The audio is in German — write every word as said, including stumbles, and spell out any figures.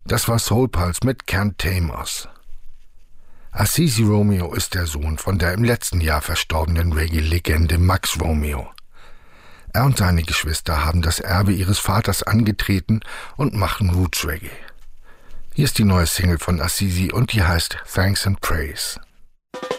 Das war Soul Pulse mit Can't Tame Us. Assisi Romeo ist der Sohn von der im letzten Jahr verstorbenen Reggae-Legende Max Romeo. Er und seine Geschwister haben das Erbe ihres Vaters angetreten und machen Roots Reggae. Hier ist die neue Single von Assisi und die heißt Thanks and Praise.